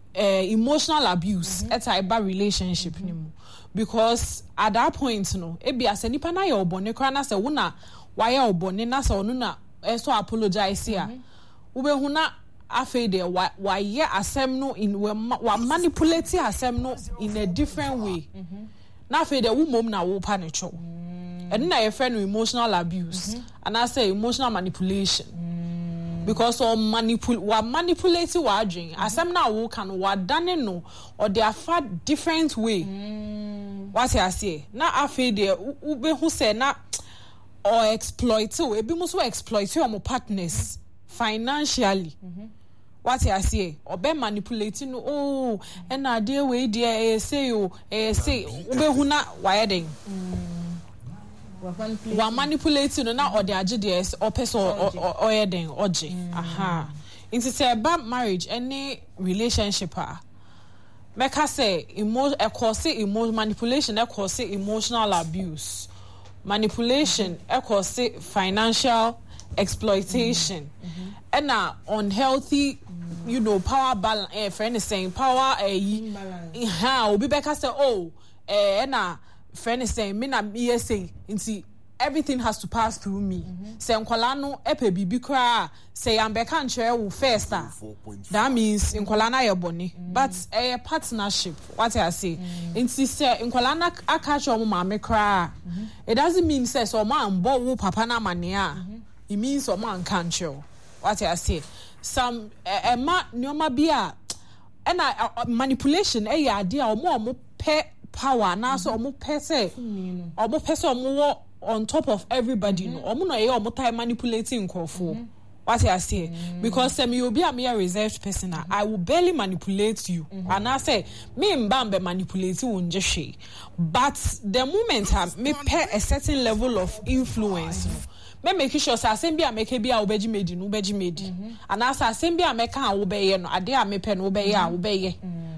emotional abuse at a bad relationship anymore. Because at that point, no, ebi as nipa na ye obone kra na se wona why obone na se onu na so apologize here. Ube huna afe de why ye asem no in we manipulate asem no in a different way. Na afe de wo mom na wo pa ne cho. And na your friend emotional abuse and I say emotional manipulation. Because or manipulate what dream asem na wo kan wa dane no or they are far different way. What I say na afi de ube who say na or exploit we be must exploit your partners financially. What I say or be manipulating oh and na dey we dey say you say ube who na why den wa manipulating no na or the agdes or person or eden oje aha into say about marriage any relationship make us say manipulation cause emotional abuse, manipulation cause financial exploitation and unhealthy power balance friend is saying power how be back say oh and friend is saying me na me say into everything has to pass through me. Say nkwala no epe bibi kra say am be kan chere wo first that means nkwala na ye boni but a partnership what I say inti say nkwala na aka chere mo ma me kra it doesn't mean say so man bo wo papa na mane it means so man kan chere what I say some ma nyoma bia and manipulation ya ade a mo pe power na so mo pese on top of everybody no omo no e omo time manipulating nkofo what I say because me will be a reserved person I will barely manipulate you and I say me mbambe manipulate you nje but the moment I me pay a certain level of influence me make sure say asem bia make bia obeji medi no obeji medi and as asem bia make kan wo be ye no ade a me pe no wo be ye a wo be ye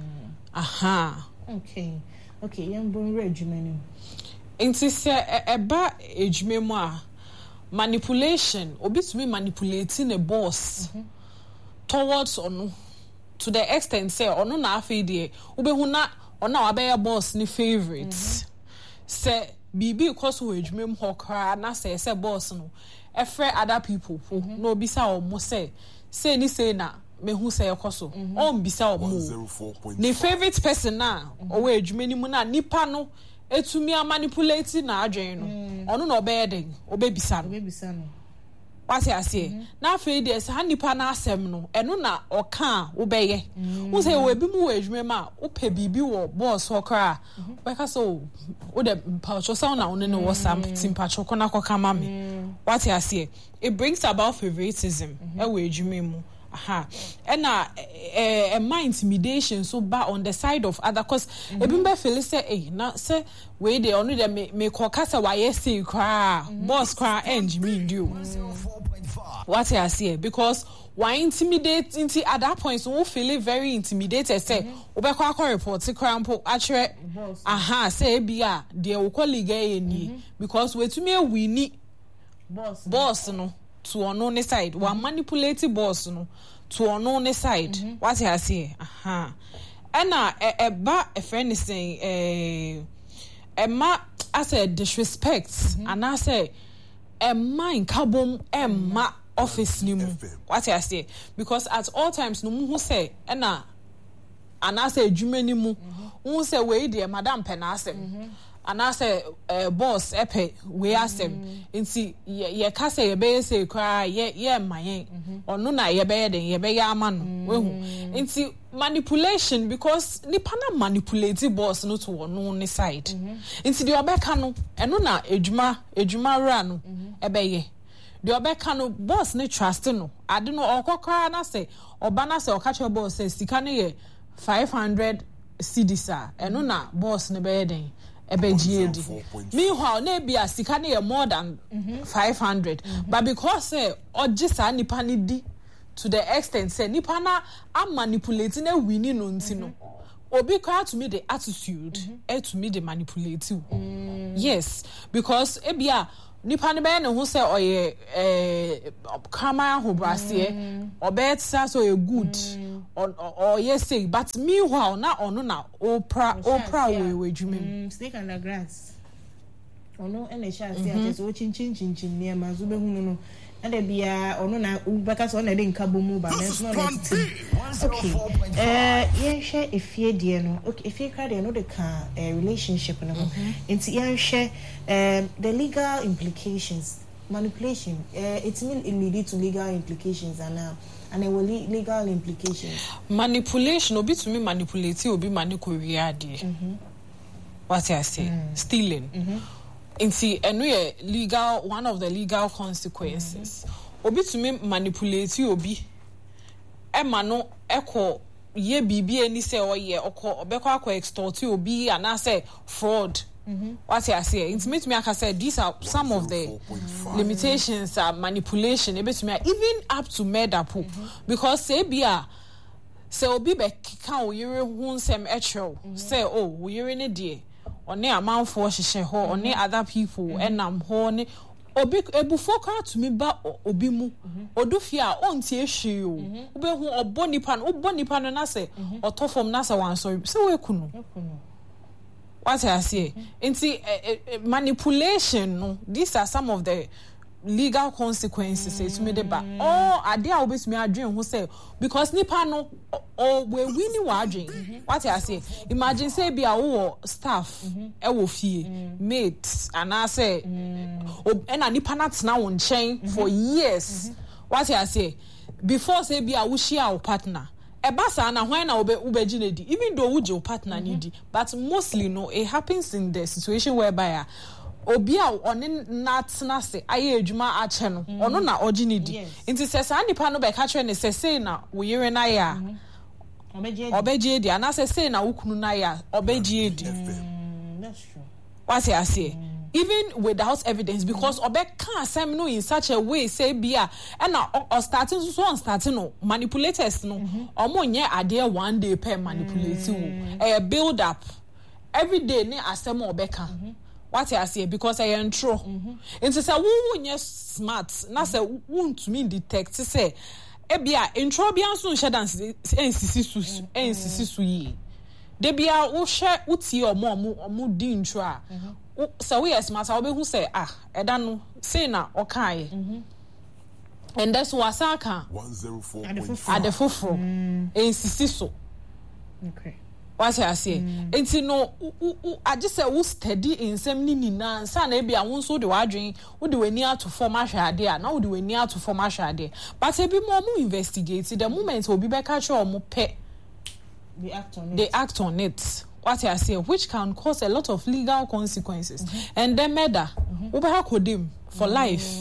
aha okay yam bon regimen inti se eba ejime mu a manipulation obi to me manipulating a boss towards ono to the extent say ono na afi de obehu na ono abeya boss ni favorites say bibi cause we ejime mu hokra na say boss no efre other people no obi sa omo say ni say na me hu say yakoso on bisa omo ni favorite person na o we ejime ni mu na nipa no etumi a manipulate na adwen no ono na obeyeden obebisa no what I say na fe dey say nipa na asem no eno na oka obeye wo say we bi mu adwuma ma wo pe bibi wo boss okra we ka so wo de mpacho sound na ono no wo sam timpacho kona koka ma me what I say it brings about favoritism e we adwuma mu aha and a mind intimidation so bad on the side of other cause ebimbe feel say na say we dey only dey me kokasa why say cry boss cry end me do what I say because why intimidate into at that point so we feel very intimidated say obekwa akọ report crampo actually aha say bia dey wo colleague eni because we to me we need boss no to ono ne side wa manipulate boss no to ono ne side what I say aha ena eba a friend is saying ma as a disrespect and I say mind kabom ma office ni mu what I say because at all times no mu say ena and I say adwuma ni mu who say we dey madam penasem and I say boss epe we asem nti ye ka say ye be say cry ye mayen onu na ye be den ye be ya ama no we hu nti manipulation because nipa na manipulate boss no to onu ne side nti de obeka no eno na edwuma ra no ebe ye de obeka no boss ne trust no ade no okokra na say oba na say okacho boss say sika ne ye 500 cedis eno na boss ne be den meanwhile na be sika na more than 500 but because say ogisa nipa ni di to the extent say nipa na am manipulating na winning no ntino obi kwa to me the attitude to me the manipulative yes because ebia nipa ne be ne ho say oye kama ho brase obet sa so e good or yes say but meanwhile na ono na opra we dwuma snake under grass ono ene sha say ate so chin near ma zo behunu no and bia ono na ubaka so na de nka bomu ba na so na okay yen share efie de no okay efie card no de ka relationship no enti yen share the legal implications manipulation it mean it lead to legal implications and there will legal implications. Manipulation obi to me manipulate obi manipulate ade. What I say? Stealing. Inti eno legal one of the legal consequences. Obi to me manipulate obi. E ma no ekọ ye bibi eni se oye okọ obekọ akọ extort obi and I say fraud. What I say? It makes me like I said these are some of the limitations manipulation even up to murder because say bia say obi be kan oyire hu nsem etro say oh oyire ne de one amanfo hihye ho one other people enam ho ne obi ebufo ka to me ba obi mu odufia ontie hwe o obi hu obonipa no na say otofom na say wan so say we kunu what I say? Manipulation, no, these are some of the legal consequences. To me, the back. Oh, I dare always me a dream who say because nipa no or we winning waging. What I say? Imagine say be our staff, mates, and I say, oh, and a nipa not now on chain for years. What I say? Before say be a wishi our partner. Ebasa na when na ubejinedi even though ujo partner needy but mostly no it happens in the situation whereby obi a oni na se aye adwuma ache no ono na ojinedi nti se sa nipa no be ka kire ne se na wo yere na ya obeje edi ana se na ukunu na ya obeje edi that's true what I say even without evidence because obe can asem no in such a way say bia and or starting no manipulators no omo nye ade one day per manipulate wo build up every day ne asem obe can what I say because I intro into say wo nye smart na say won't me detect say e bia intro bia so nhye dance ensisi su yi de bia wo hwe uti omo di intro a so we as smart obi who say eda no say na okai and that's what Asaka 104.5 at the foforo ensisi so okay what I say enti no I just say who steady in sem ni na sa na e bia won so de wadwen wo de wani ato form ahwade a na wo de wani ato form ahwade but e bi mo investigate the moment obi be catch omo pe they act on it what I say which can cause a lot of legal consequences and then murder ubeha kodim for life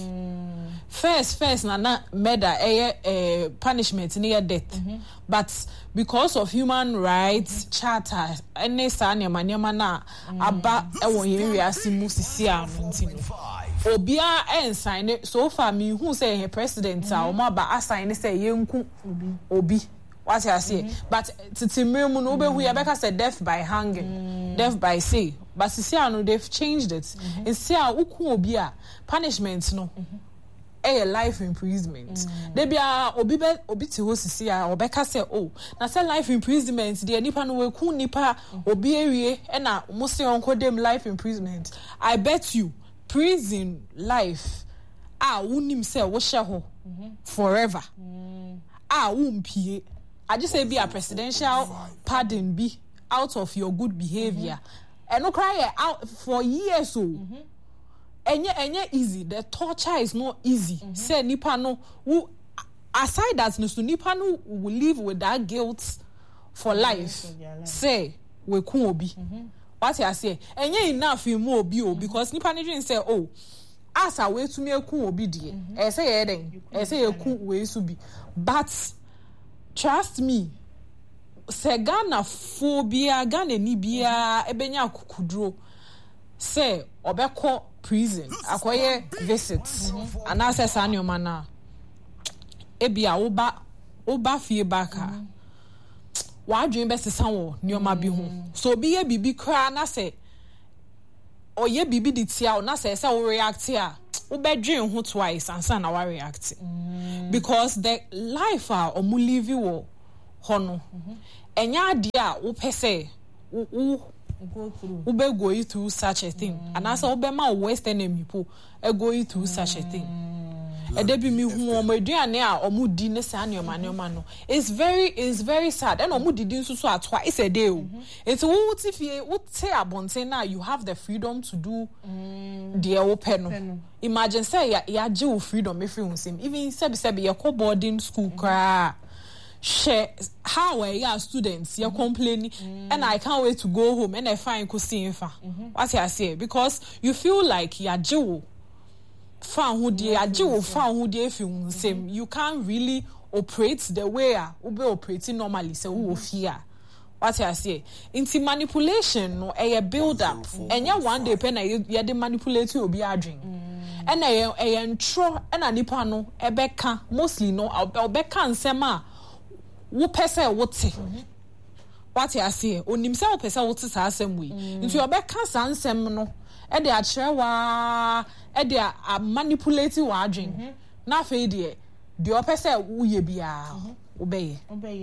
first na murder punishment near death but because of human rights charter any sanya manyama na aba ewo area simu sisi amntino obia ensign so far me who say he president o ma ba assign say yenku obi what I say but titimremu no be hu ya beka say death by hanging death by say but sisi anu they've changed it and say uku obi a punishment no a life imprisonment they be obi ti ho sisi a obeka say oh na say life imprisonment de nipa no we ku nipa obi ewie e na mo say onko dem life imprisonment I bet you prison life unim say wo hye ho forever umpie I just say be a presidential pardon be out of your good behavior and no cry out for years so enye easy the torture is not easy say nipa no who aside that no nipa no will live with that guilt for life say we kun obi what I say enye enough in mo obi because nipa no dream say oh asa we to me kun obi die e say eden e say e kun we so bi but trust me se Ghana phobia Ghana ni bia ebenya akukudro say obekọ prison akoye visits and access anyoma na ebia oba fie baka wadwen be sesan wo nioma bi ho so obi ye bibi kra na say oye bibi di tia na say wo react a wo bedwen ho twice and say na wa react because the life omu live wo hono enya ade a wo pese wo go through such a thing and as wo be ma west enemy po go through such a thing e dey be me hu o maduane a omudi ne sa neoma no it's very sad and omudi din so atwa is a day o it's wo tifie wo te abonten na you have the freedom to do the open no imagine say ya je wo freedom every unsem even sebi ye ko boarding school kra share how we are students you complaining and I can't wait to go home and I find kusinfa what I say because you feel like ya je found who the ajiwo found who the film same you can't really operate the way ube operating normally so who fear what I say into manipulation no a build up and ya one day pen ya de manipulate you be adwin and a intro and a nipa no ebeka mostly no obeka nsema wo pese wote what I say onim se wo pese wote sa asem we into obeka san nsem no e de achewa e de a manipulate wa adwen na fe de opese wo ye bia obeye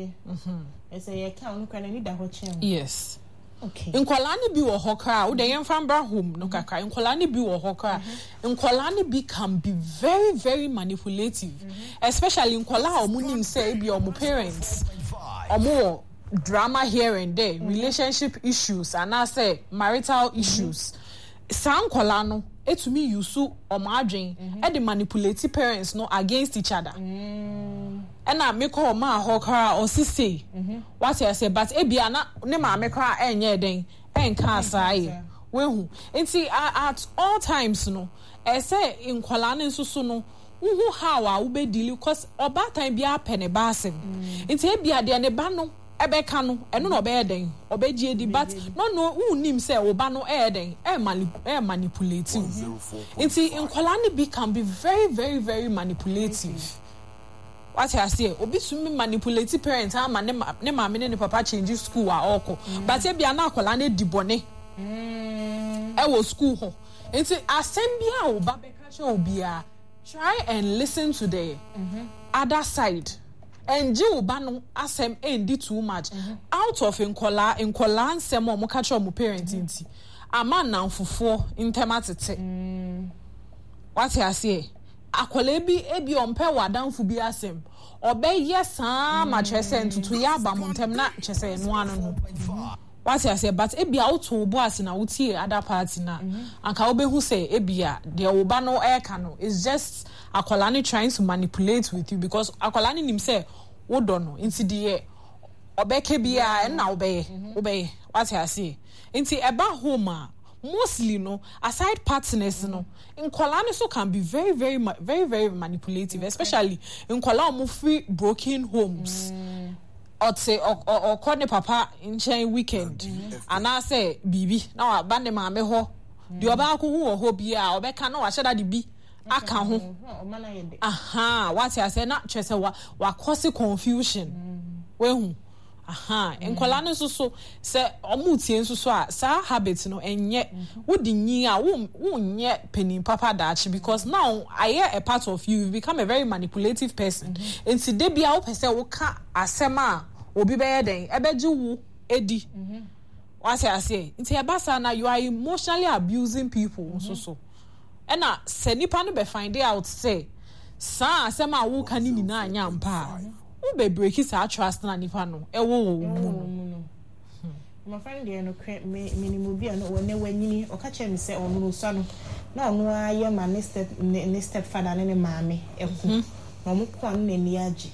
ese ye ka onu kana ni da ho chen yes okay nkola ni bi wo hokra wo de yen fambra home no kakra nkola ni bi wo hokra nkola ni bi can be very very manipulative especially nkola omunim say bi omo parents omo drama here and there relationship issues and I say marital issues san kola no etumi yusu omadwen e dey manipulate parents no against each other and I make call ma hokara or sisi what I say but e bia na ne ma make call enye den enka asai we hu enti at all times no e say in kola ne nsusu no hu how a wo be deal because oba time bia pene ba asem enti e bia de ne ba no ebeka no eno no be den obegie di but no unim say oba no den manipulative nti nkola ni bi can be very very very manipulative what I say obi sumi manipulate parents ama ne maame ne papa change school a oko but e bia na akola ne dibone wo school ho nti asem bia oba beka che obia try and listen to the other side and you banu asem endi too much out of nkola nsem o ka cho mo parents nti ama na mfofo intematete what I say akola ebi ompe wadanfo bi asem obeye san ma chese ntutu ya ba mo ntem na chese no anu no what I say but ebi auto bo ase na wutie other party na anka obehu say ebia the oba no eka no is just akola ni trying to manipulate with you because akola ni nim say wodo no inti de obeke bia na obeye what I say inti eba home mostly no aside partners no nkola ni so can be very very very very manipulative especially nkola mo free broken homes or say or call ne papa in chain weekend and I say bibi na ba ne maame ho de oba ko hu ho bia obeka na wa sheda de bi aka ho what I say na chese wa cause confusion we hu nkola no so se omutie so a sa habit no enye wodi nyi a wonye penin papa dachi because now I hear a part of you become a very manipulative person enti de bia wo pese wo ka asema obi be den ebeji wo edi what I say enti ebasa na you are emotionally abusing people so and na se nipa no be find out say sa asema wo ka ni na anya mpa be break his trust na nipa no ewo mu my friend dey no minimum bi no wona wanyini o ka che me say onu so no na onu aye ma ne step father ne maame eku na mo kwa na ni agi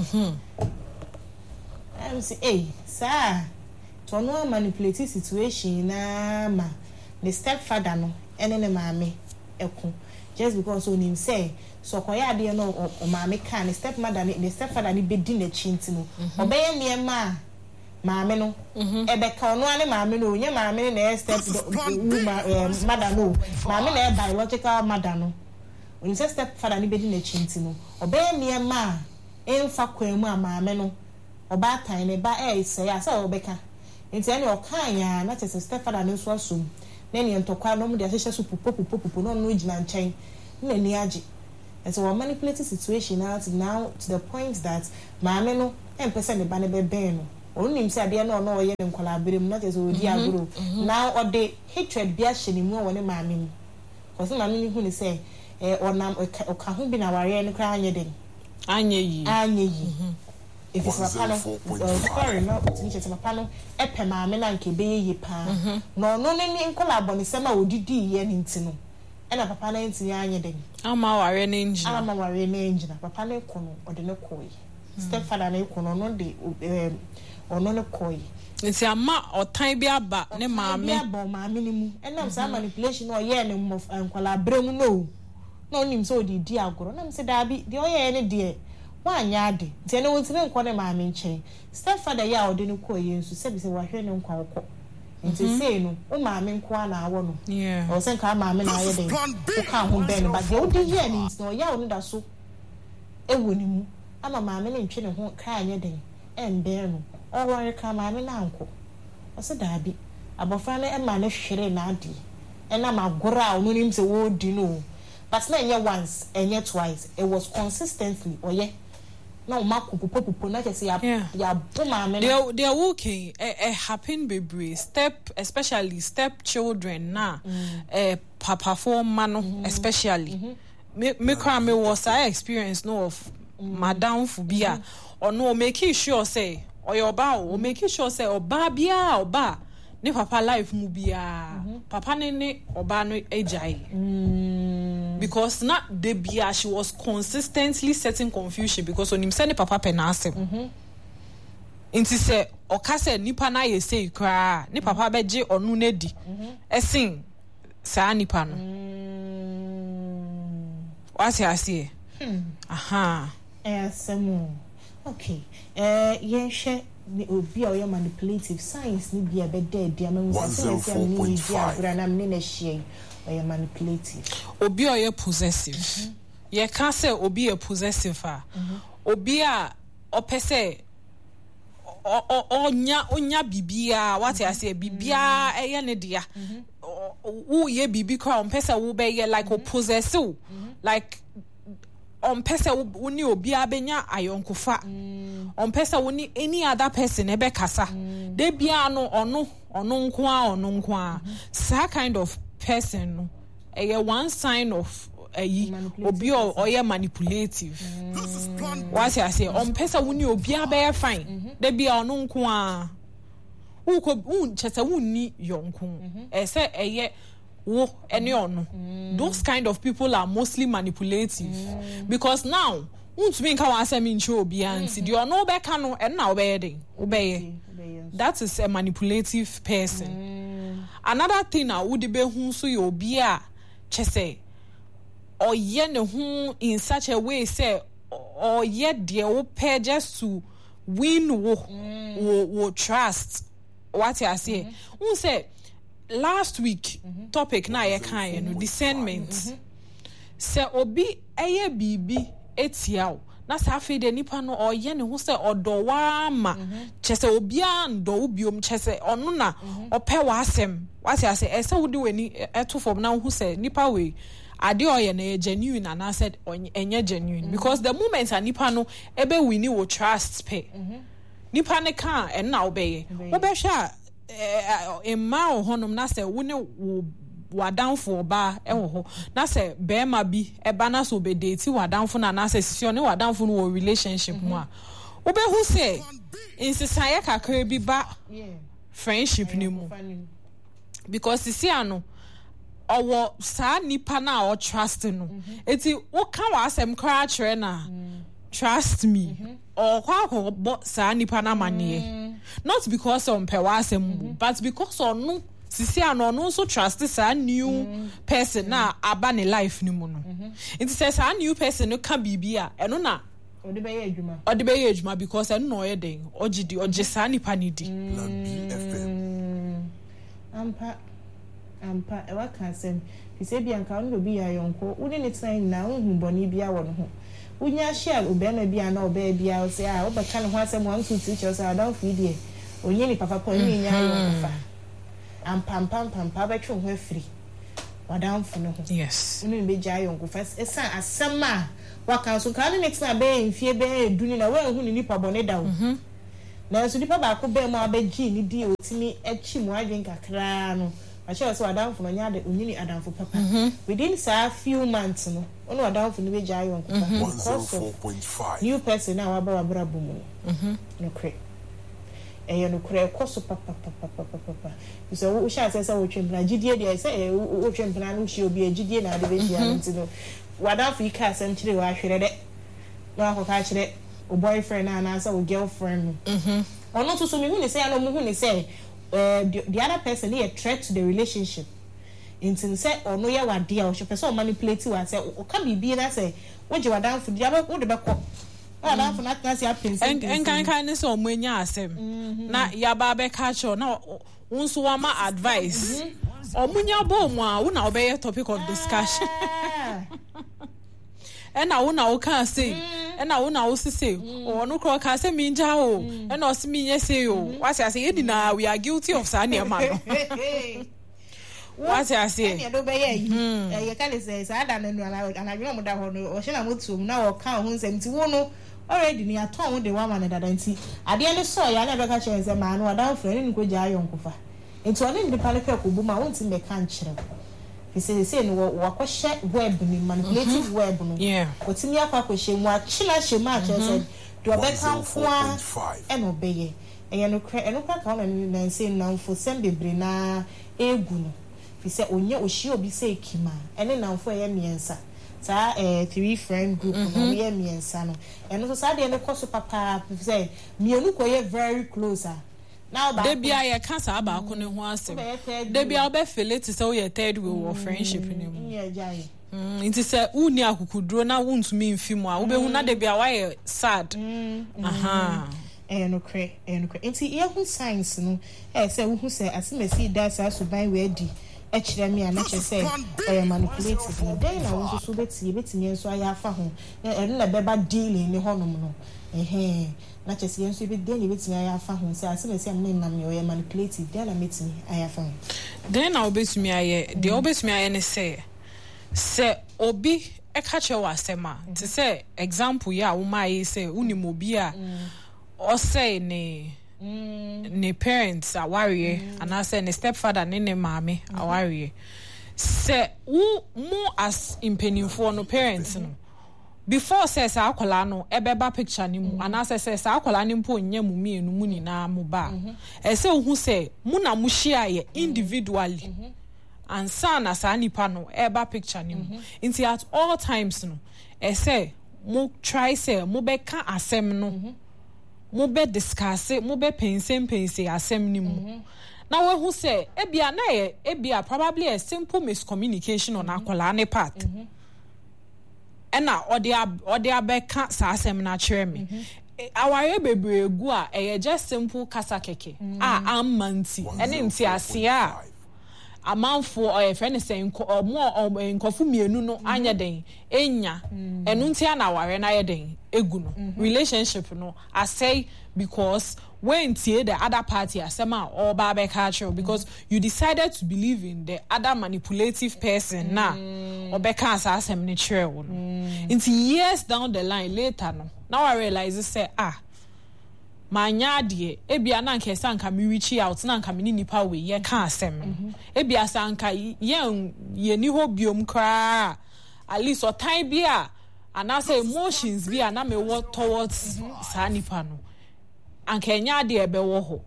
am say sir to no manipulate situation na ma the step father no ene ne maame eku just because onim say so koya ade no o maame kan step mother the step father ni be di na chinti no obeye niema maame no ebeka ono ane maame no onye maame na step mother no maame na biological mother no when say step father ni be di na chinti no obeye niema emfa kwan mu maame no oba tan ne ba say asa obeka enti ene o kan ya na tese step father no so na ne ntokwa no mu de ahyehyɛ so popo no no gina nkyɛn na ni age and so we manipulate the situation now to the point that maame no person the bane be ben no only him say no no ye dem collaborate not as odi agro now or the hatred bia hye ni mu woni maame mu cause maame ni hu ni say onam oka ho bi na ware no kra anye den anye yi if it's papa no sorry no teacher say papa no epe maame na nke be ye pa no ni collab ni say ma odidi ye ni ntino e na papa na ntini anye den ama ware na engine papa na kono ode ne koi stepfather na kono no de ono ne koi nti ama otan bi aba ne maame ni mu enam say manipulation no ye ne nkwala bremu no nim so di agoro na mse da bi de oye ne de wanya ade nti ne wontime nkọ ne maame nchen stepfather ya ode ne koi yensu se bi se wahwe ne nkwa okọ nti say no o maame nkwa na awo no o se nka maame na aye den o ka ho ben ba de odi ye ni nti no ya onu da so ewo ni mu ama maame ne ntwe ne ho ka anye den embe no o wore ka maame na anko o se da bi abofra ne ema ne hwere na ade ena magora onu nim se wo di no but na enye once enye twice it was consistently oye na umako popo na kese ya maame they are working happen baby especially step children na papa for man especially me cry me was I experience no of madam phobia or no make sure say or your ba o make sure say oba bia oba ne papa life mu bia papa ne oba no ejai because not the bia she was consistently setting confusion because on him say ne papa penasem inti say oka say nipa na ye say kra ne papa beje onu na di esin sa nipa no what's you say aha asemu okay yen she obi o your manipulative science ni bia be dead dia me say ni bia bra na me na hie o your manipulative obi o your possessive ye can say obi a possessive obi a opese onya bibia what I say bibia eye ne dia wo ye bibi kwa opese wo be ye like o possessive like on pesa woni obi abenya ayonkofa on pesa woni any other person ebe kasa de bia no ono nko a sa kind of person no one sign of obi or manipulative what I say on pesa woni obi abe fine de bia ono nko a chese woni yonko say wo any ono those kind of people are mostly manipulative because now won't mean ka wan say me nche obi anti the ono be ka no and na obeye that is a manipulative person another thing na would be hu so ye obi a chese oye ne hu in such a way say oye de wo pay just to win wo trust what I say who say last week topic na ye kan no discernment se obi eye bibi etiaw na sa fe de nipa no oye ne ho se odowa ma chese obi ando obiom chese onu na ope wa asem what I say ese wudi weni eto form na ho se nipa we ade oye na genuine and I said enye genuine because the moment a nipa no ebe wini wo trust pe nipa ne kan en na obeye obehwa emma ohonom na se wo ne wadanfo ba ewo ho na se bema bi eba na so be date wadanfo na se sisio ne wadanfo no wo relationship mu a obehu se insisaye kakra bi ba friendship ni mu because sisi ano owo sa nipa na o trust no eti wo kan wa asem kra kire na trust me or kwa bo sa nipa na mane not because on pewasem but because on no sisi ano no so trust sa new person na aba ne life ni mu no it says a new person no ka bibia eno na odi be ye adwuma because eno no ye den oji sa nipa ni di ampa e wa kan sem se bia nka no bi ya yonko uni ne tsan na hu boni bia wo no ho unya share obema bia na oba bia o say a obeka ne ho asem 1 2 3 cho say don feed here onye ni papa po ni nya yo fa ampam betwe ho afiri wadamfo no ho yes unu be gya yonko first esa asema waka so kan next na be mfie be duni na we hu ni nipa bone da wo na so nipa ba ko be mo abegi ni di otimi echi mu adwen kakra no ache so wadamfo no nya de onyini adamfo papa within sa few months no unu wadamfo no be gya yonko 104.5 new person na wabra bomu no kre no kre koso papa so wo sha say wo twempna gidie de say wo twempna no hie obi gidie na de be hia ntino wada Africa asem kire wa hwere de na akoka kire o boyfriend na na say o girlfriend ono so me hu ni say no mu hu ni say the other person is a threat to the relationship intin say ono ye wade a o hwe person manipulate wa say o ka bibi na say wo je wada fu dia wo de be ko wada fu na tna say apin say en ni so mwenya asem na ya ba be ka cho na unso wa ma advice omunya bo mu a wo na obeye topic of discussion ena wo na wo kan say ena wo na wo say ono kro ka say mi nja o ena o si mi nye say o what say edi na we are guilty of sa na ma no what say e do be ye kan say sa da na nu ana gbe mo da ho no o she na motu na o kan ho nsem ti wo no already ni aton wo de wa ma na dada nti ade ne so ya na be ka che nse ma no adan fro ni ko gya yonkofa enti oni ndi pale ka ko bu ma won ti me kan kire he say no wa ko she web ni manipulative web no otimi akwa ko she mu achina she ma che say do be kan kwa e no be ye e no kra ka na say na fo sem bebre na egu no he say onye ohie obi say kima ene na fo ye miensa sa 3 friend group no we miensa no eno so sa de ne koso papa say mienu ko ye very closer now ba debia ye kan sa ba ko ne ho asem debia obe feel to say we third way of friendship ni mu nti say uni akukuduro na wontumi mfimu a obehu na debia wa ye sad aha no kre nti ye hu science no say wo hu say asemasi da sa so ban we di echire me ana che say manipulative no dey na wo so betimi enso aya afa ho na beba dealing ni honom no na che say enso be dey betimi aya afa ho say asemasi am na me o manipulative dey na metimi aya afa ho dey na obetimi aye dey obetimi aye ne say obi e ka che wa asema to say example ya wo mai say unimo bi a o say ne parents aware and I say ne stepfather ne mama aware say mu as impenifo no parents no before say sa akola no ebeba picture ni mu and I say sa akola ni mpo nya mu mienu mu ni na mu ba e say hu say mu na mu share ye individually and sana sa nipa no eba picture ni mu into at all times no e say mu try say mu be ka asem no mo be discuss mo be pense asem ni mu na we hu say ebia na ebia probably a simple miscommunication on akola ne part ena ode abeka sa asem na kire me aware bebre egu a just simple kasa keke amanti ene nti ase a amanfo friend say nkofu mienu no anya den enya enu ntia na ware na ye den egu no relationship no I say because when tie the other party asema or ba be culture because you decided to believe in the other manipulative person na obeka asem ne kire wo no into years down the line later no now I realize say manya de ebia na nka sanka me reach out na nka me ni nipa we ye ka asem ebia sanka ye ni ho biom kra at least o time bia and I say emotions bia na me what towards sa nipa no anka nya de ebe wo ho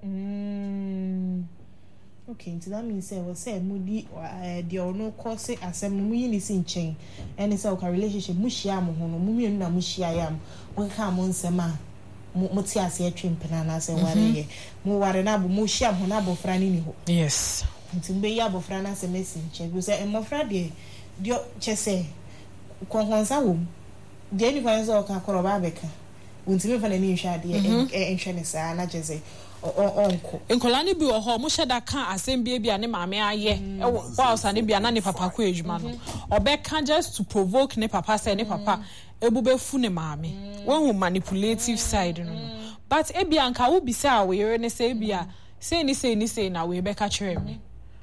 okay so that means say we say mudi de ono cause asem mu yi ni sin chen and say o ka relationship mu hia mo ho no mu mienu na mu hia yam we ka mo nsema mo ti ase atwempena na se ware ye mo ware na bo mo hia mo na bofra ni ho yes nti mbe ya bofra na se message che go say emofra de dio che say konkonsa wo de ni fa so ka koroba beka unti me fa na ni hwa de enhwe ne sa na je say onko enkola ni bi wo ho mo hyeda kan asem bia ne maame aye kwa osa ne bia na ne papa ko ejuma no obeka just to provoke ne papa say ne papa ebubefu ne maame when manipulative side no but ebia nka wo bisa we ne say bia say ni na we beka kire me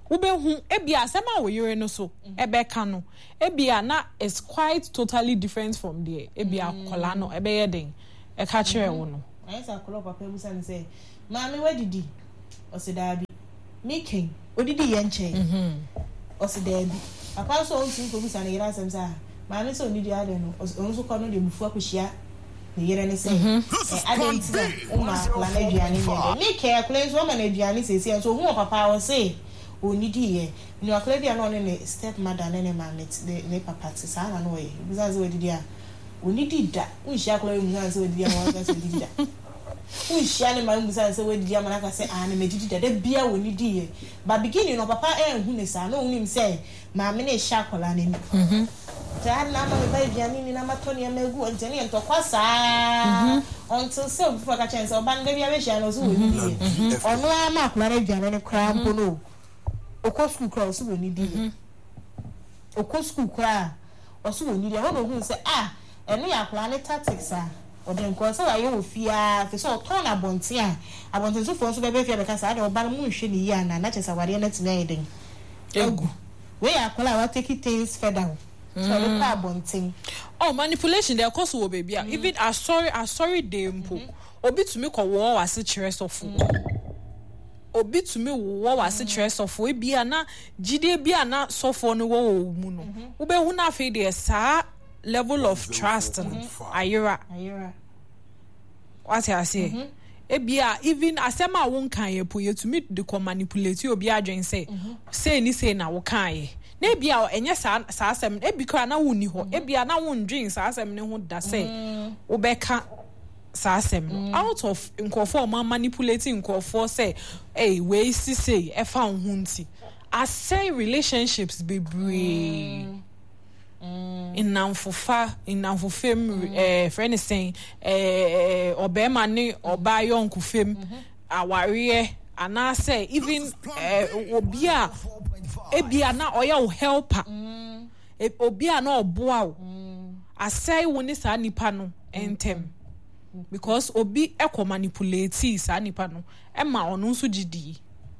Ubehu ebia asema wo yere no so ebeka no ebia na is quite totally different from there ebia kola no ebeye den e ka kire wo no ayesa kola papa busa ni say maami wadidi osidabi making odidi ye nche osidabi papa so onti ko busa ni yera asem sa maami so onidi ade no onso ko no de bufu akohia ni yere ni say ade ntina o ma kola na aduane ni me ke akole so ma na aduane sesi so hu papa wo say onidi ye ni akole dia no ne step mother ne maami ne papa ti sa na no ye busa so odidi a onidi da unhia akole mu na so odidi a wa so odidi da unhia ne maami busa so odidi a mana ka say ne medidi da bia onidi ye ba beginning no papa hu ne sa no unim say maami ne hia akola ne ni Dad na ma ba biani ni na matoni amegu nteni ntokwa saa until so before ka chance oban de bia be hia no so we ni onu ama akula na biani ne kra mpo no okọ school kra so we ni di okọ school kra o so we ni di ho hu say enu ya akula ne tactics oden ko so aye ofia fe so turn abonte so fo so be fia be ka saa de oban mu hwe ni ya na chesa ware na tina eden egu we akula wa take things further. So look at bunting. Oh, manipulation there cause wo baby. Even I sorry dempo. Obi to me ko wo wase kire sofo. Obi to me wo wase kire sofo e bia na gide bia na sofo no wo mu no. Wo be hu na fe there sa level of trust ayira. What I say? E bia even asema wo nkan ye po ye to me de ko manipulate obi adwen say ni say na wo kan ye. Na bia enye sa asem e bikra na woni ho e bia na won dream sa asem ne ho da say wo beka sa asem out of nkofo man manipulating nkofo say we see say e fa ho nti I say relationships be brave in namfofem friend saying obema ne oba yonku fem aware ana say even obia ebia na oya wo helper obia na oboa wo asai wo ni sa nipa no entem because obi eko manipulate sa nipa no e ma ono nso gidi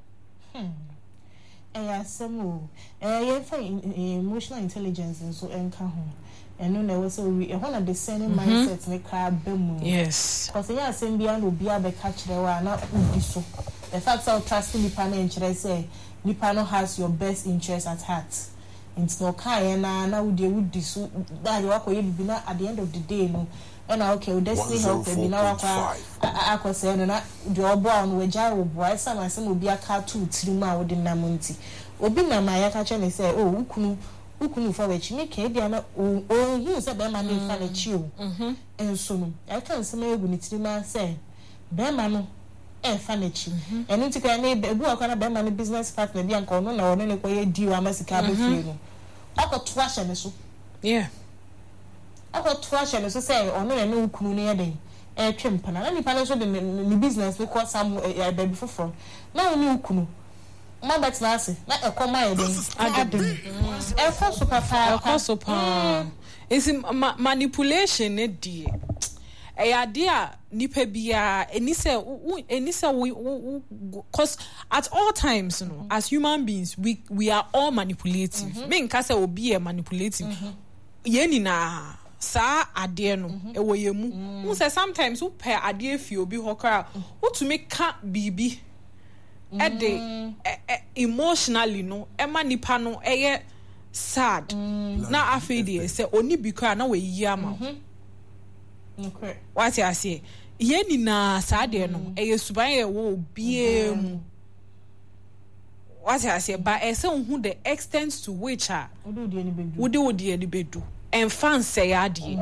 asemo ye fa emotional intelligence nso enka ho eno na we so we one of the same mindset me ka bemu yes because ya asem bia no bia be ka kire wa na udi so the fact that trusting nipa na enkire say nipa no has your best interest at heart. It's no kai na udi so that you akoye bibi na at the end of the day no and okay we destiny help me na akose no na de obo on we jai obo ai sama asem obi aka tu tirima wo de namunti obi na ma ya ka che ne say ukunu for we chimi ke bia na hu say be ma na fa na chi o enso no I can say me egu ni tirima say be ma no fanachi and nti ka na ebu akwa be man business partner bi anka ono na ono ne koye deal amasika be free no akoto ahye ne so akoto ahye ne so say ono na ne ukunu ne yeden twempa na nipa ne so de ni business we call some baby foforo na oni ukunu ma bet na ase na ekoma yeden adem for super is manipulation ne die idea nipa bia enise cause at all times you know as human beings we are all manipulative me nka say obi e manipulative ye ni na sa ade no e wo yemu who say sometimes who pair ade fi obi hokra who to make ka bibi e de emotionally no e ma nipa no e sad na afede say oni bikra na we yi ama okay what I say ye ni na sa de no e yesuban ye wo biemu what I say but e say hu the extent to which wodi ani bedu en fan say ade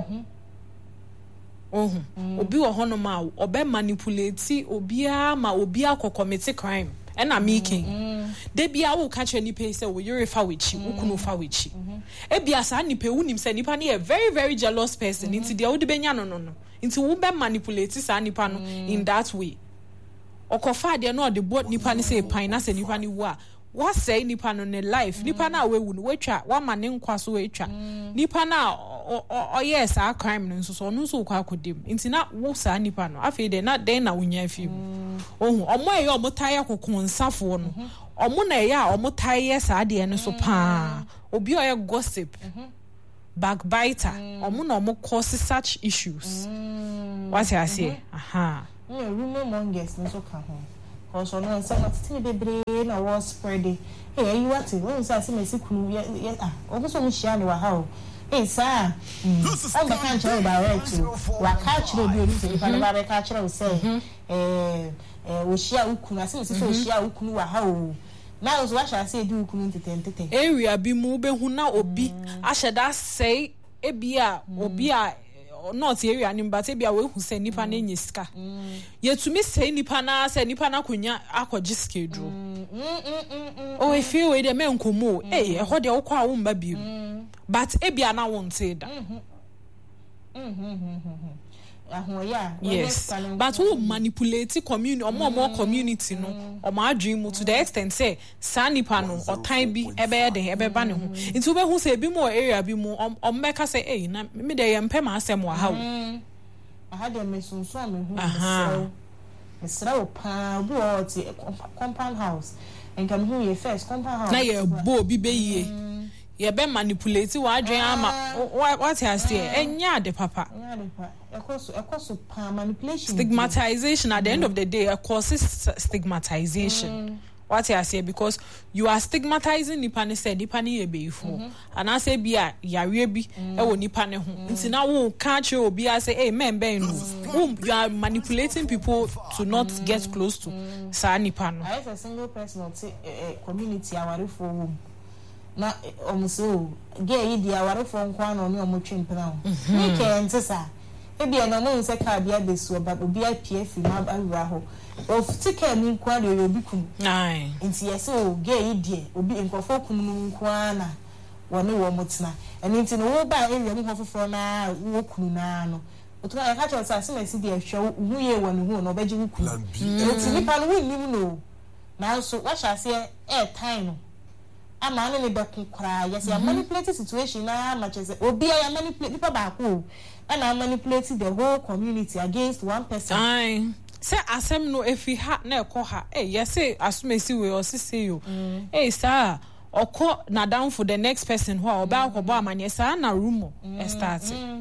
obi wo hono ma obe manipulate obi commit crime and I'm making de bia wo catch any pay say wo yore fa wichi wo kunu fa wichi e bia sa nipa wunim say nipa na a very very jealous person into de wo de benya no into wo be manipulate sa nipa no in that way okofa de no de bo nipa ni say pan na say nipa ni wo a what say nipa no ne life nipa na we wu no wetwa wa ma ne nkwa so wetwa nipa na yes a crime no so no so kwa akodem nti na wo sa nipa no afi de na den na wonya afi ohu omo eya omo taye kokonsafo no omo na eya omo taye sa de no so pa obi oya gossip backbiter omo na omo cause such issues what I say rumor mongers no so ka ho cause no say what tin bebre na was spreading hey you what when say say kunu obo so mo shia ne wa ha o hey sir I'm the can't tell direct to wa catch no bi oni say fa na ba catch no say wo shia ukunu ase so shia ukunu wa ha o now so what shall say do ukunu tete area bi mu be hu na obi asheda say ebia obi a not area nim but ebia we hu say nipa na nyiska yetumi say nipa na konya akogi schedule o e feel we de men komo eh ho de wo kwa wo mba bi but ebia na won say da yes but who manipulate community or more community no or my dream to the extent say sanipa no or time bi ebe de ebe ba ne ho nti we hu say bi more area bi mu o meka say eh na me de yempe ma asem wa ha wo aha de me sunso a me hu so mesra o pa bi o ti compound house and come hu ye first compound house na ye bo bi be ye ye be manipulate wa adwen ama what I say enya de papa ekoso pa manipulation stigmatization at the end of the day causes stigmatization what I say because you are stigmatizing nipa ne say nipa ne ye beifo and I say bia yare bi e wo nipa ne ho nti na wo ka che obi I say hey men ben no you are manipulating people to not get close to sa nipa no I as a single person or community aware for wom na omuso gay di aware for nkwa no ne omotwempena ho me ke ntesa ebi na no nse ka bia besu ba obi apf ma awura ho of ticket ni nkwa de obi kun ai nti yesi o gay die obi nkofo kun nu nkwa na woni wo mutena eni nti no wo ba area mu hofofo na wo kun na no otu na ka cho sa se mesi de hwe hu ye woni hu no obeji hu kun nti nipa no winnim no na so wa sha se time no ama no le be kun kra yes ya manipulate situation na ma che se obi ya manipulate nipa ba ko and I manipulated the whole community against one person. Aye. Say asem no if he ha na ekọ ha. Eh yes say asumesi we or say you. Eh sir, okọ na down for the next person who oba akọbọ amanye sa na rumor start.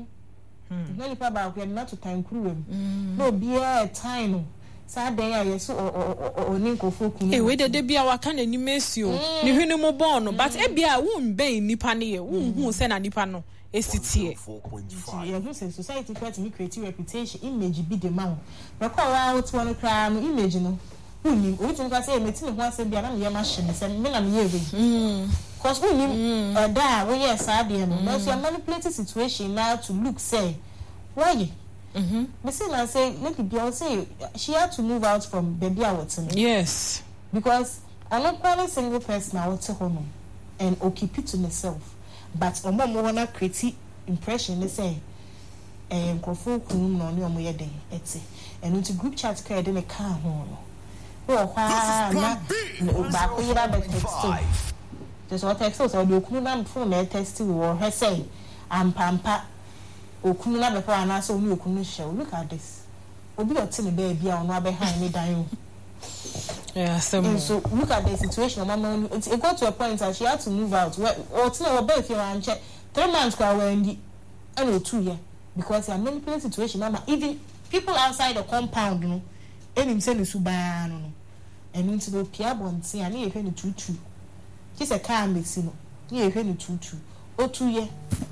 Many people ba ko na to time crew. No be a time. Sa den ya yeso o ni nkofo kunu. Eh we de bia wa kan ani mesi o. Ni hwene mo born no but e bia wo mben nipa ne ye. Wo hu se na nipa no. Esitie. Yeah, who says society create reputation image be the man. Record out one crime image no. Who ni o tin ka say metin ho asem bia na me machine say me na me ye we. Cause who ni da we yes ade no. Now you manipulate situation now to look say why me say na say make be say she had to move out from baby out. Yes. Because I'm not quite single person out home and keep it to myself. But omo wanna create impression they say nkofo kunu no ne omo ye den eti enu ti group chat ka de me ka ho no wo kwa na ba ko yira be text just what text so the okunu na phone na text wo he say ampampa okunu na be fa na so ni okunu hye look at this obi o ti me ba bia ono abe han ni dan yeah, so look at the situation. Mama, it got to a point that she had to move out. Or it's not about if you want check 3 months go away and 2 years because you are manipulating situation. Mama, even people outside the compound, no, and him say the suba no, and into the Pierre Bonsi and he heard the 2-2. He's a car missing. He heard the 2-2. 2 years.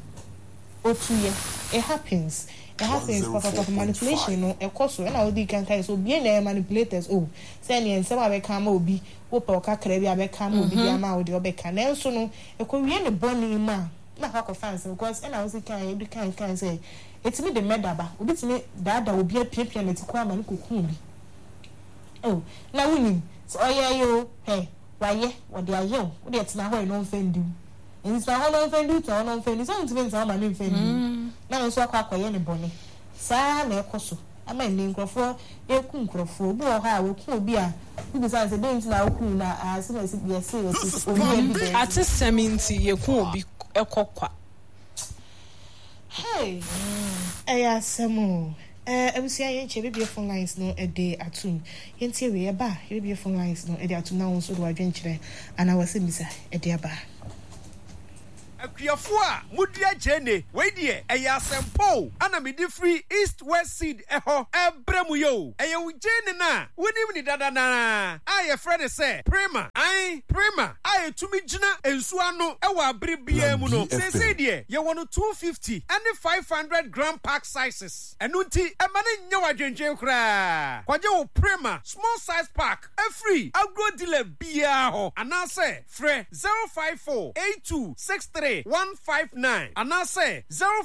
2 years. It happens. It happens for manipulation, no, of course, and all the can so being there manipulators. Oh, sending and some of a cam will be Opa Caribbean, a cam will be a mouth, the other can also know a Korean burning man. Not how fancy, because and I was a can say it's me the medaba, it's me that will be a paper and it's quite man cocoon. Oh, now winning. So, oh, yeah, you, hey, why, yeah, what they are young, that's not why no offend you. And it's not all offend you to all offend. It's only to be some man offend you. Now, so I call any bonny. Sa, me koso. ama ne nkrofo eku nkrofo bi o ha wo ku obi a bi say say dey na oku na ase na yes obi bi at 70 ye ku obi ekokwa hey asemo ebusia yen che bibie phone lines no e dey atum yentie we e ba bibie phone lines no e dey atum na won so do adwen kire ana wase misa e dey aba Akuafo a mudia jene we die eya sempo ana me di free east west seed eho ebremu yo eya u jene na wonim ni dada na aye friend say prima aye tumi gina ensu ano ewa abere bia mu no say die ye wono 250 and 500 gram pack sizes enu nti e ma ne nya wadwenchen kra kwaje wo prima small size pack e free agro dealer bia ho ana say free 0548263 159 and I say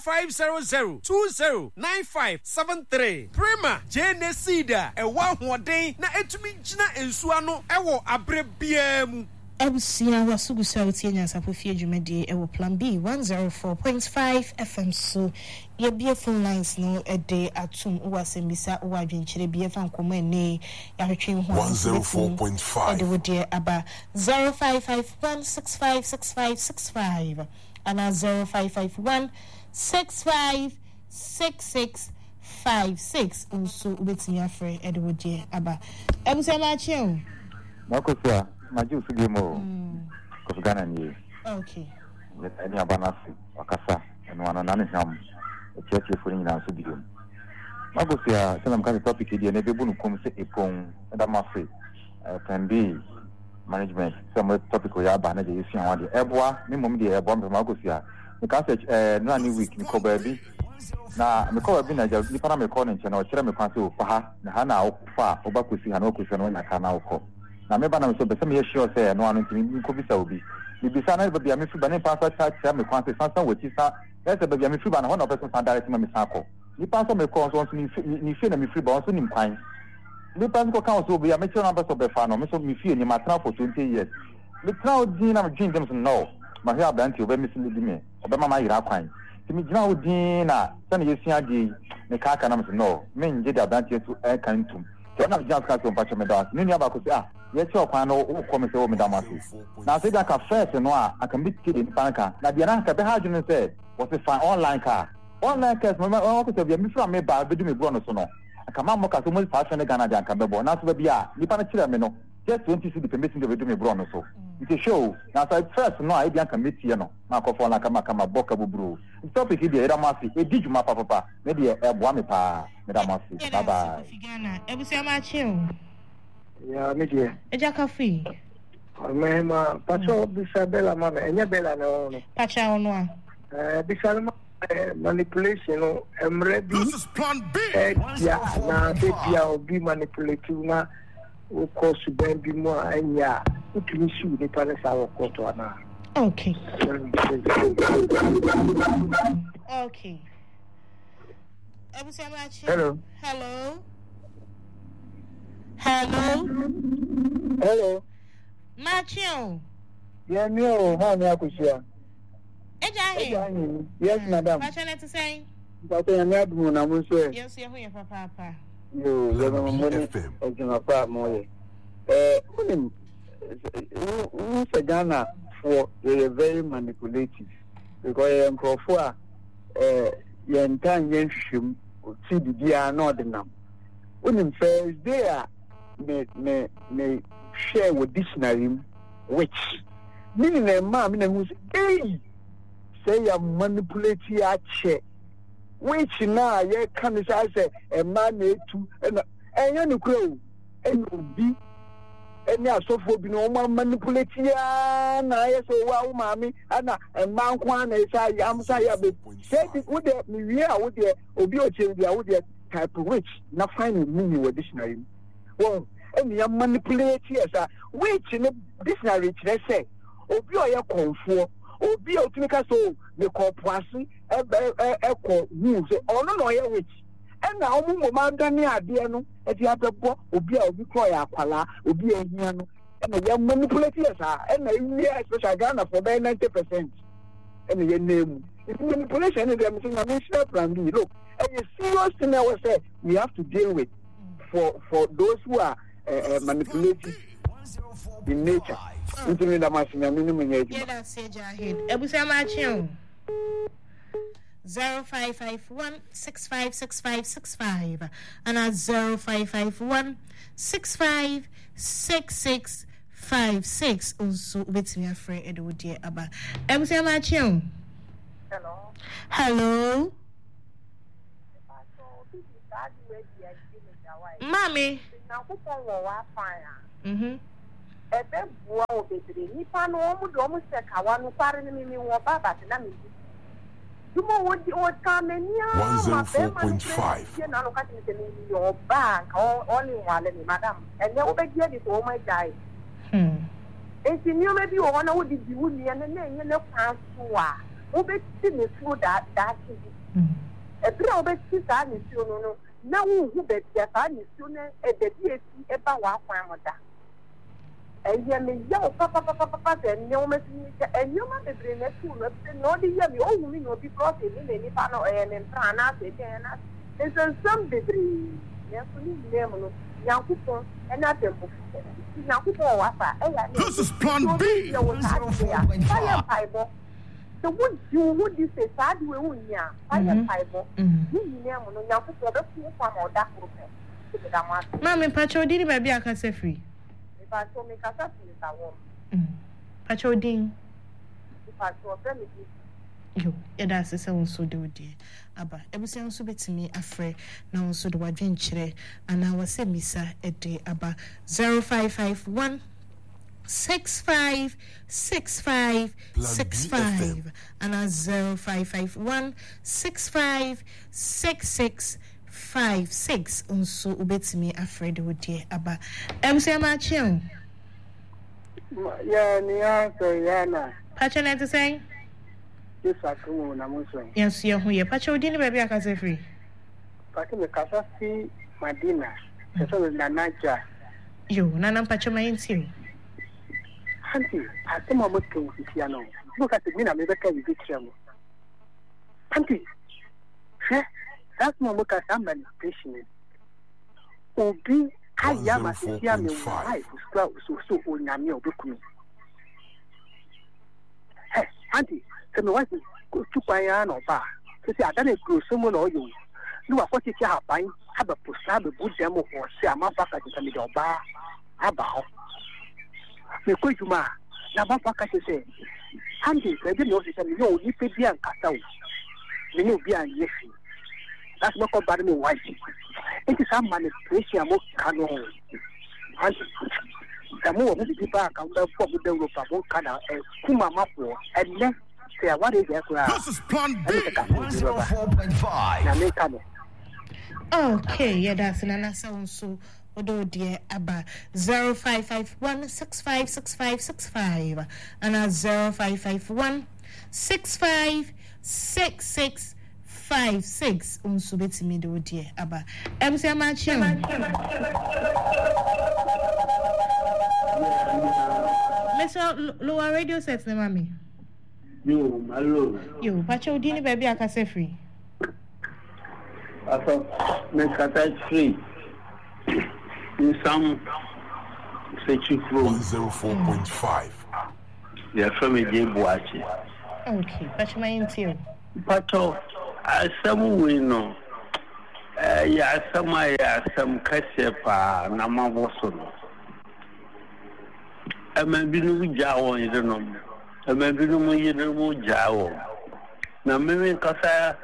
0500209573 Prima Jane Cedar e wa hoden na etumi gina ensu ano ewo abre bia mu Ebusia wasugu sauti nya sapofie dwumadi ewo plan B 104.5 FM so ye bie phone lines no ede atum uwasembisa uwadwenkyere bie fa nkoma ne ya hwetwe ho 104.5 ede wode aba 0551656565 ana 0551656656 unso ubeti afre ede wode aba ebusia ma chien Makosia Maju Sugemo of Ghana ni. Okay. Any abanasi wakasa and one another ham a church for in our studio. Magosia, some kind of topic here, never bunu come say a pong and a massy can be management. Some topic we are banner you see on the Eboa, minimum the Eboa Magosia. The cassette no any week, Nico baby. Now, Nico been a Nipana Meconin channel, Cherame Council, Paha, Hana, Fa, Obakusi, and Okusan, and I can now call. Na me ba na so be se me sure say no anu ntimi ko bisa obi bi bisa na be bia me fi ba ne pastor church me kwan se sansan wati sa e se be bia me fi ba na ho na person san direct me san ko ni pastor me ko so ni fi na me fi ba so ni kwan ni pastor ko kan so obi ya me tell number so be fa no me so me fi ni ma tra for 20 years me tra odin na me dream them no ma he abanti obi me sin di me obi mama yira kwan ti me gina odin na se na yesia di me ka aka na me no me nje di abanti to e kan tum so na just ka so pa che me da ni aba ko say yes, your panel will come say, Madame. Now, say that first and I can be kidding Panka. Now, the answer the Hajun said was a fine online car. Online cars, my office of your Mr. Meba, be doing bonus or no. I come out more much fashion than Ghana, Campbell. Now, to be a Nipana just 20 the permission to do me bonus. So it's a show. Now, so first, no, I can't commit, you know, Marco Fonakama, Boca Bubru. The topic is the Eramasi, a dig my papa, maybe a Buamipa, Madame. Bye bye. It was your matching. Yeah, media. Eja kafi. Mema, pacho bisabela mama, enya bela no. Pacha onwa. Bisala manipulation emre bi. This is plan B. Yeah, na bia obi manipulative na o course ben bi mo anya. Utumi su ni pale sa wo koto ana. Okay. Okay. Hello. Hello. Machio. Yeah, no, how me akusia. Eja. Yes, madam. What you to say? But I am not na mo say. Yes, you hear papa. Yo, you know money. Okay, na pa mo. Unim. We say Ghana for they very manipulative because for yen tan yen shim ti di dia na ordinam. Unim first day me share with dictionary which meaning a man who's say you manipulate your chair which now you can say a man to and you crow and be any asofo bi no man manipulate ya na yes so wa mami ana a man kwan na say am say ya be say would me we are would obi o change dia would type which na find meaning with dictionary. Well, and you manipulate yes, which in the dictionary say, Obi or your conform, Obi or Tumika so the corporation, echo news, or no, which. And now, Mamma Diano, at the other book, Obi or Victoria Pala, Obi and Yano, and you manipulate yes, and we are special Ghana for 90%. and your name. It's manipulation in them saying, I'm sure plan B. Look, and a serious thing I was saying we have to deal with for those who are manipulating in nature. Into the minimum age. Yeah, that's it, Jahid. Ebusamachion 0551656565 and at 0551656656 also with me afraid it would dear Abba. Ebusamachion. Hello. Mommy. Ebe bua obedre nipa no omu do omu seka wa no pare ni mi wo baba te na mi dumo wodi o kamenia 104.5 na no ka ti ni yo bank only wale ni madam enye wo be die di so my guy enti ni o me bi wo na wo di wu ni ene na enye ne kwan so a wo be ti ni fu da ti ebre wo be ti sa ni si no no na wo hu be ti sa ni si no e de bi esi e ba wa kwan mo da and me yell papa and no message and you might be in a school no the year oh we know people in any panel and prana it's some debris yes we name young people and not them young people wafa this is plan B so would you say sad we won ya fire fiber you name no young people the food from or that group Mama Pacho didn't maybe I can say free. Pacho me kasa finita wo. Pacho din. Pacho friend me. Yo, eda sese won so de odi. Aba, ebusia nso betimi afre na won so de wadwenkyere ana wase misa ede aba 0551 656565 ana 0551 656656 unso ubetimi afraid wodie aba emse ma chion ya ni answer yana pacha na to say yes akumu na muso yes ye hu ye pacha odi ni baby akase free pacha me kasa fi Madina so na naja yo nana pacha ma yinti Auntie, I think I'm not going to see you now. Look at the minute I'm going to be victim. Auntie, that's my look at some manipulation. Obi, I am a sister, my wife, so on a meal book me. Hey, Auntie, tell me what is to buy an or bar. To say, I don't agree someone or you. You are 40 years buying, have a post, have a good demo or say, I'm not back at the middle bar. About me kwejuma na papa ka se andi e bi no se me no ni pe bia nkata o me no bia yefi that's not about me wife it is some manipulation mo kanu andi kamu mo bi ba ka unda for mo develop mo kana kuma mapo enne say what is there this is plan B 104.5 na me kanu okay yeah that's nana so Odo dear Abba 0551656565 and 0551656656 unsubeti me do dear Abba MC Amachim Mr. Lower radio sets ne mami yo hello yo pacha odini baby akase free aso me kata free in some searching for 104.5. Yeah, from a game watching. Okay, but my intel. Pato, some we know. Yeah, some Cassia, Nama Boston. I may be no Jawa, you don't know. I may be no Jawa. Now, maybe Casa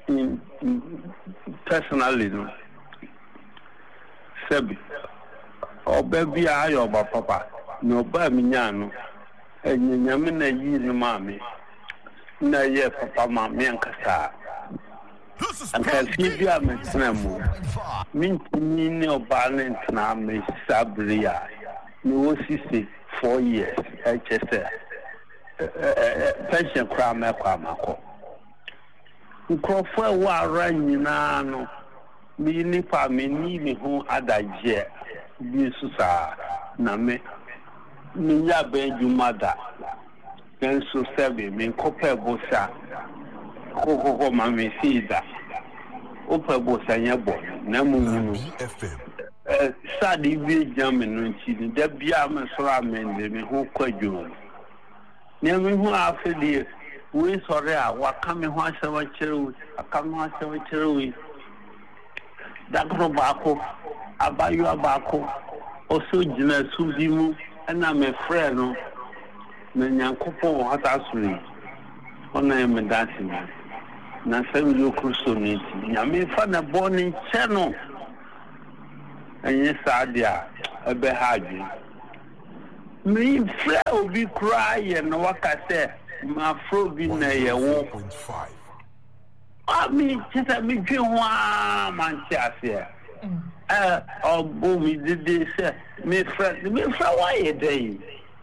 personally, Sebi. Oh baby, I am papa. No, by me, no. And Yamina, you know, mammy. No, yes, papa, mammy, and Cassa. And can see you, I'm a snamo. Mean no balance now, Miss Sabria. No, 4 years, HSS. Pension crime, Quamaco. Crawford war running now. Me nipa me ni me ho adaje bi susa na me ya be jumada nanso sɛbe menkɔpɛ bosa kokoko ma me siida wopɛ bosa nyɛ bɔ na mu sade bi gyame no nti ne da bia me soro amende me ho kwadwo ne me ho afɛdeɛ wei sɔre a waka me ho ahyɛ wakyerɛ aka me ho ahyɛ wakyerɛ wei dakoro baako abayewa baako ɔsɛ gyina su bi mu ɛna mefrɛ no na nyankopɔn ɔhata soro yi ɔna yɛ medase mu na sɛm yɛ okrusto no nti nyame fa na bɔ ne nkyɛ no ɛnyɛ saa de a ɛbɛha adwene mefrɛ obi koraa yɛ no waka sɛ mafrɛ obi na ɛyɛ wo kyɛ sɛ medwe ho a mante aseɛ ɔbɔ me dede sɛ mefrɛ woayɛ dɛ yi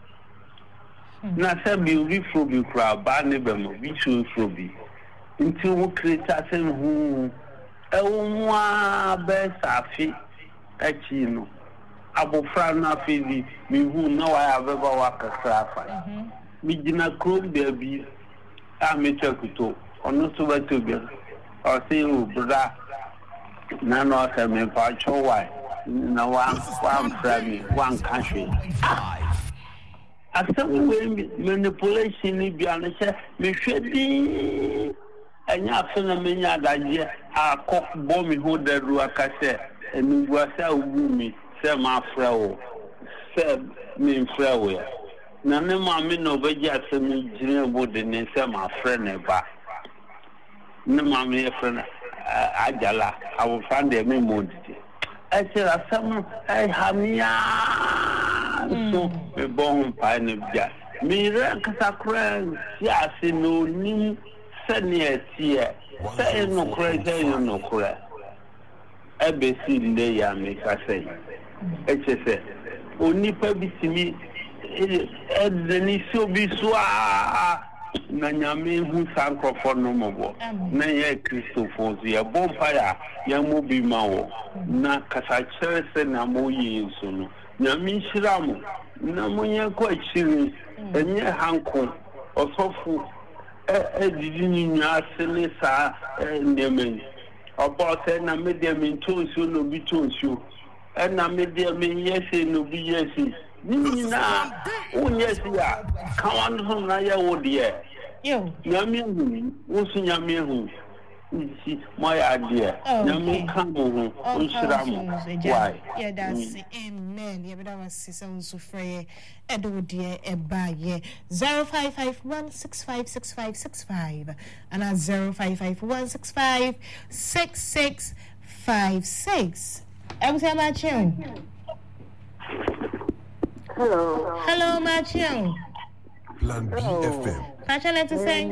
na sɛ bi obi furo bi koraa baa ne bɛma bi so furo bi nti wo kreta sɛ hu ɛwo mu a bɛɛ saafe akyi no abofra no afei bi mehu na wayɛ abɛba wakakra afa megyina kurom baabi a metwa kuto ɔno so bɛtɔ bi ɔsɛ obra na na ɔsɛ mepatwɔ wae na wamfra me wanka hwee asɛm wei manipulation ni bia no hyɛ mehwɛ din ɛnyɛ afe na menya adagyeɛ akɔ bɔ me ho dadu aka sɛ ɛnuguasɛ a wobu me sɛ mafrɛ wo sɛ memfrɛ wo ɛ na ne maame na ɔbɛgye asɛm gyina mu de ne sɛ mafrɛ ne ba ne maame yɛfrɛ no agyala awofra deɛ memɔ didi ɛkyerɛ asɛm no ɛha meaa so mebɔ ho mpae no bia meyerɛ nkasa koraa nsi ase na onim sɛnea ɛteɛ sɛ ɛnokorɛ sɛ ɛyɛ nokorɛ ɛbɛsi nnɛ yɛ a meka sɛ ɛkyɛ sɛ onipa bi tumi ɛde ne si obi so a na nyame hu saa nkurɔfoɔ no mmɔbɔ na yɛ kristofo so yɛbɔ mpae a yɛmmɔ bi ma wɔ na kasakyerɛ sɛ na moyɛ nso no nyame nhyira mo na monyɛ kɔ akyiri ɛnyɛ hanko ɔsɔfo ɛdidi ne nwa ase ne saa nneɛma yi ɔbɔ sɛ na medeɛ mentɔ nsuo na obi tɔ nsuo ɛna medeɛ menyɛ sei na obi yɛ sei ne nyinaa wonyɛ sei a kawa no so na yɛ wo deɛ nyame ahu wo so nyame ahu nti moayɛ adeɛ nyame ka mo ho ɔnhyira mo wae yɛdase amen yɛbɛda wase sɛ wo nso frɛ yɛ ɛde wo deɛ ɛbaayɛ 0551656565 ana 0551656656 ɛbusɛ makyɛw hello makyɛw Plan B FM pakyɛ ne te sɛ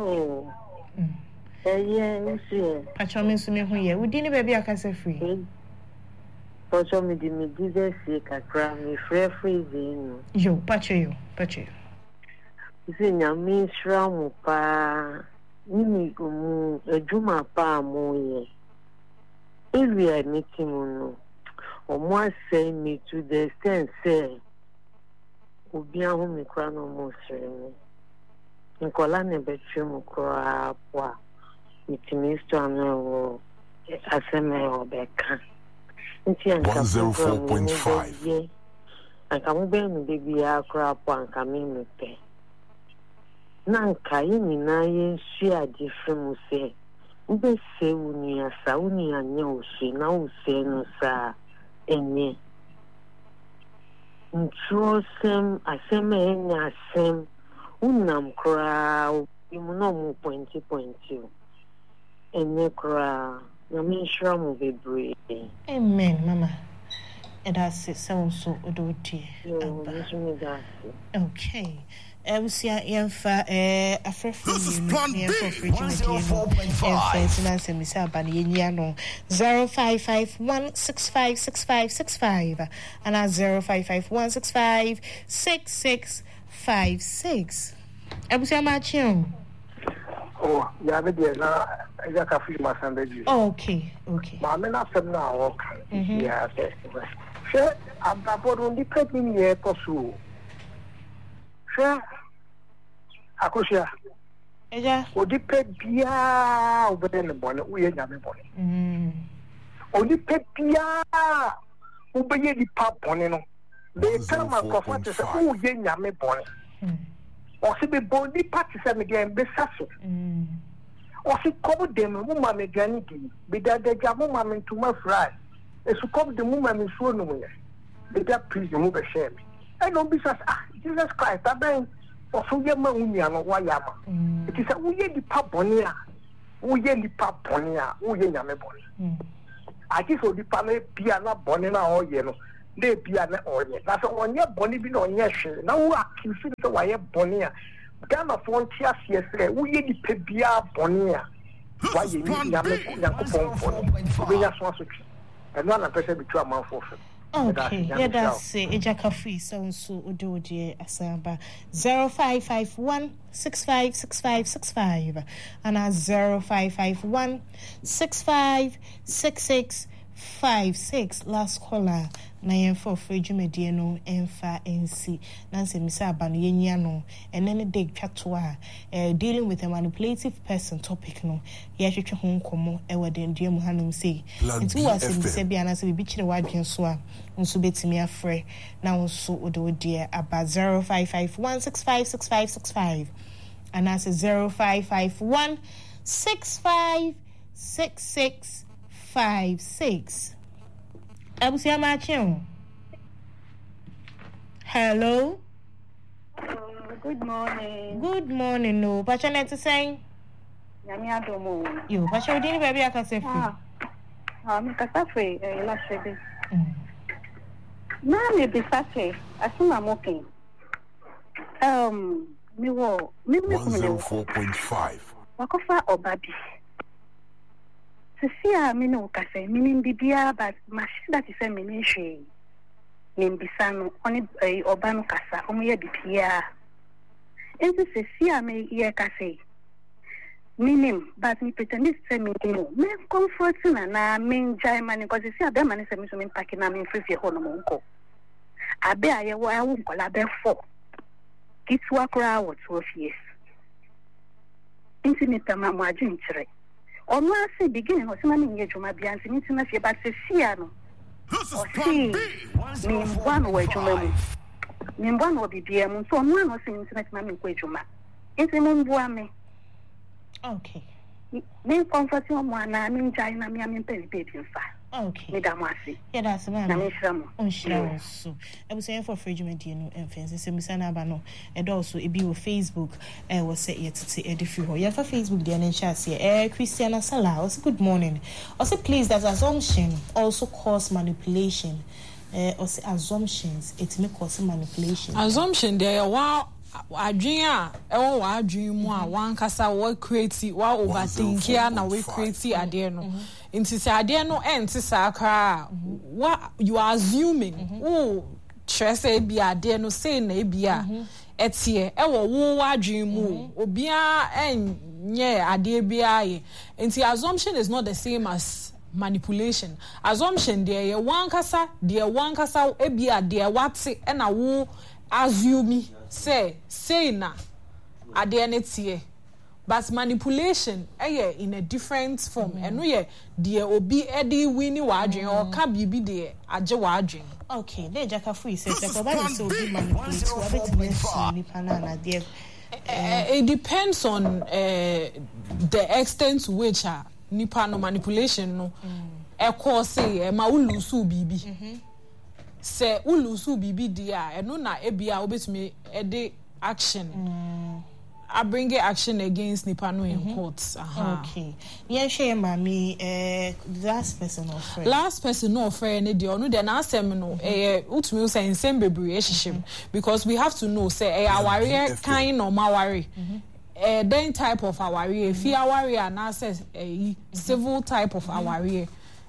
Pacho me so me hu ye. Udi ni baby akasa free. Pacho me di me Jesus ye kakra me free no. Yo, Pacho. Isi nyame shra mu pa. Ni mu ejuma pa mo ye. Area meeting no. Omo say me to the extent say obi ahu me kra no mo sere me. Nkola ne betwe mu kra po. Mitimisto aseme obeka. 104.5. Anka mo be mi baby akra po anka mi mepe. Na anka yi nyina ye hwi ade frem se. Ube se uni asa uni anya o se na o se no sa enye. Ntro sem aseme enya asem unam kra imuno mu pointi. Enekra na minshra mu bebre. Amen mama. And that's it so odoti. Okay. This is Plan B 104.5 0551656565 and 0551656656. Ebusia machion. Oh, yeah, but now I got a few months under you. Okay. Mamma, not from now. Yeah, sure. I'm not going to put me here for so. Sure. Akosia. Eja. Odipe bia obede ne bone, uye nyame bone. Odipe bia ubeye di pa bone no. The time I go for to say uye nyame bone. Osi be body party say me dey besaso. Osi kobo dem mu ma me gani di. Be da de jamu ma me ntuma fry. Esu kobo dem mu ma me so no me. Be da prison mu be share me. I don't be say Jesus Christ aben oso ye ma unia no wa ya ma. It is a uye di pa bone a. Uye di pa bone a, uye nyame bone. I just so di pa me bia na bone na o ye no. They be an oye. That's on your bonny be on your share. Now, I can see the way bonnia. Ghana frontier, yes, we ye the pebia bonnia. Why you need Yamakon for we just want to. And none of person between a month for. Okay, yeah, that's Ejaka free so do dear Asamba 0551 656565 and 0551 656656 last caller. Na yen for dwumadie no emfa nc nanse misa aba no yenya no enene de twato a dealing with a manipulative person topic no ye hwehwe ho nkomo e wode ndie mu hanom sei nti wo ase misa bia na se bi kire wadwen so a nso betimi afre na nso ododie aba 0551656565 and as 0551656656 Abusia Machim. Hello. Good morning. Good morning. No, but you need to say. Yami adomo. You, but you didn't baby akase free. Me kasa free. La shebe. Na me bisate. Asuma mokin. Me 104.5. Wakofa obabi. Sisia mino kase minim bibia but machine that is a minishe nimbisano oni obanu kasa omuye bibia ense sisia me ye kase minim but me pretend say me no me comfort na me enjoy man because sisia be man say me so me pack na me free ho no monko abe aye wo awu nkola be 4 kitwa kra what 12 years ense me tama mo adwin kire on was say beginning was money in Juma Bians and intimacy about Ceciano. Or see me one way to me. Me one will be dear, so one was in intimate mammy Juma. It's a moon. Okay. Me comforting one, I mean, China, me, I mean, penny baby. Okay. Madam Wasi. Yeah, that's man. On so I was saying for frigid, you know, and fancy, so Miss Anabano, and also it be with Facebook, was set yet to say Edifu. Yeah, for Facebook, the NHS here, Christiana Salah. Good morning. Also, please, that assumption also cause manipulation. Or say assumptions, it may cause manipulation. Assumption, there are wow. Adwin ewo wa adwin mu a wan kasa wo create wa overthink ya na we create ade no nti se ade no enti sakra wa you are assuming trese bi ade no say na bia etie ewo wo adwin mu obia enye ade bia ye nti assumption is not the same as manipulation. Assumption there ye wan kasa ebia there wate na wo assume say na adenettie but manipulation in a different form and we de obi edi wini wadwen or ka bibi de age wadwen. Okay, they jaka free say so ba so obi manipulate wa betime nipa na na de it depends on the extent to which nipa no manipulation no e cause say ma ulusu bibi say ulusu bibi dia eno na ebia obetumi ede action I bring action against nipa no in courts. Okay. Yeah, share mami last person no friend ne de onu de na asem no utumi say nsem bebre ehihim because we have to know say aware kind normal worry then type of aware fi aware na say civil type of aware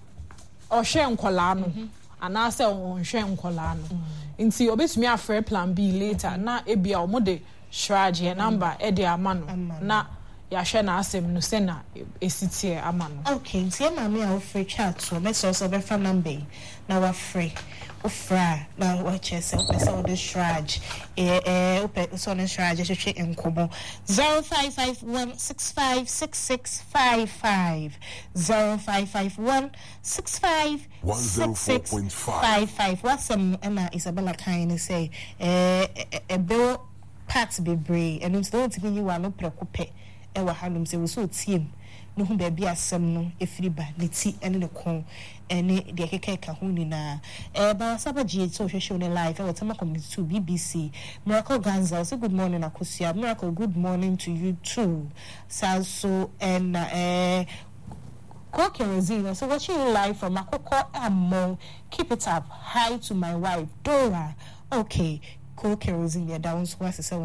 or share nkola no and I say on share nkola no nti obetumi afre plan B later na ebia omode strategy number edi amano na ya hwe na asem no se na esitie amano. Okay, nti mama a ofre chat so me so be fa number na wa free Ufra na wache se opese the shraj opese on shraj hwehwe enkomo 0551656655 0551656655 wasam na Isabella kind say bill parts be brave and it's don't give you no preocupe e wa hanum se wo so tiem no hu ba bia asem no efiri ba ne ti ene ne kon ene de keke ka hu ni na ba sabaji so hwehwe on live e wotama community to BBC Miracle Ganza say good morning Akosia Miracle good morning to you too so and Kerosene, so watching you live from Makoko Amo. Keep it up. Hi to my wife Dora. Okay, Kerosene, down so